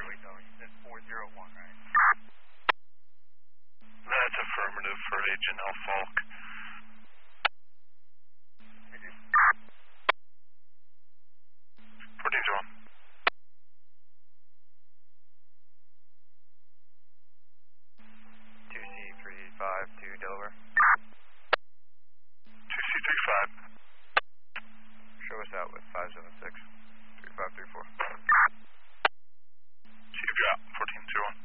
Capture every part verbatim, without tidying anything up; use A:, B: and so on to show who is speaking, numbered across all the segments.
A: wait, though. You said four zero one, right?
B: That's affirmative for Agent L. Falk. fourteen zero one.
A: two C three five two Delaware.
B: two C three five.
A: Show us out with five seven six three five three four.
B: Chief drop, fourteen zero one.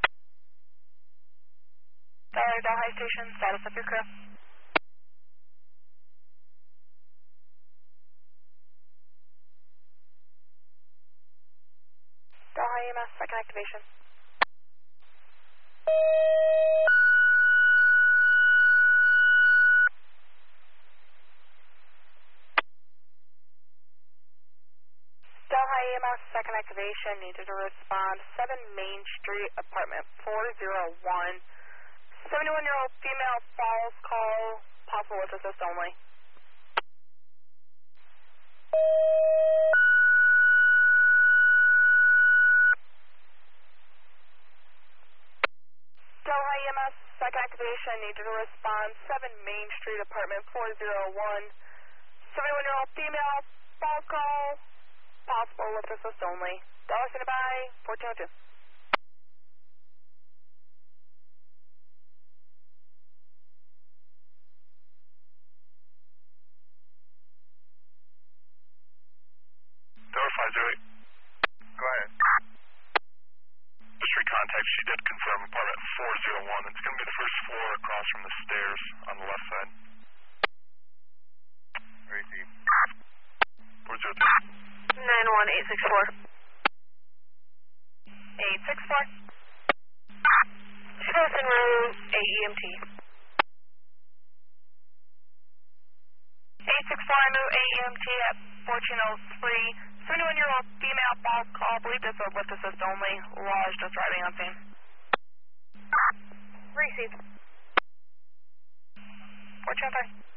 C: Delaware Delhi Station, status of your crew. Delhi E M S, second activation. Delhi E M S, second activation, needed to respond, seven Main Street, apartment four zero one. seventy-one-year-old female falls call, possible with assist only. Delhi E M S, second activation, needed to respond, seven Main Street, apartment four zero one. seventy-one-year-old female falls call, possible with assist only. Delhi standby, fourteen oh two.
B: Delaware five zero eight.
A: Go ahead.
B: Just recontact, she did confirm apartment four zero one. It's going to be the first floor across from the stairs on the left side.
A: Receive.
B: four zero three.
C: nine one eight six four. eight six four. Shows en route, A E M T. eight six four, I move A E M T at fourteen oh three. seventy-one-year-old female falls call, believe this is with assist only. Law is just arriving on scene. Receive. fourteen oh three.